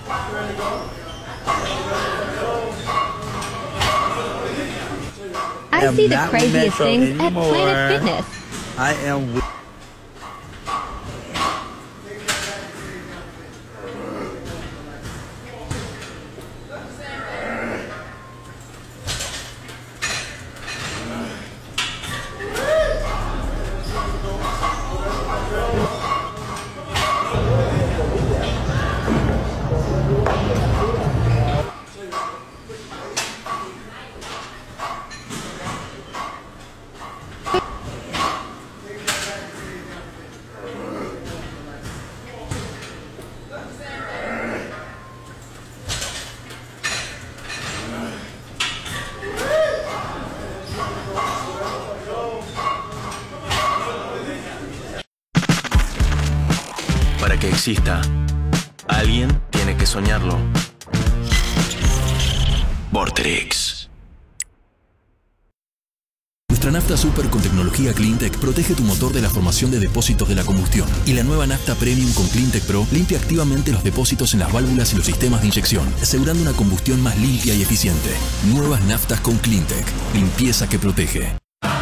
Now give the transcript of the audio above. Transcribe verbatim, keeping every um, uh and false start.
I see the craziest things at Planet Fitness. I am. Para que exista, alguien tiene que soñarlo. Vorterix. Nuestra nafta super con tecnología CleanTech protege tu motor de la formación de depósitos de la combustión. Y la nueva nafta Premium con CleanTech Pro limpia activamente los depósitos en las válvulas y los sistemas de inyección, asegurando una combustión más limpia y eficiente. Nuevas naftas con CleanTech. Limpieza que protege.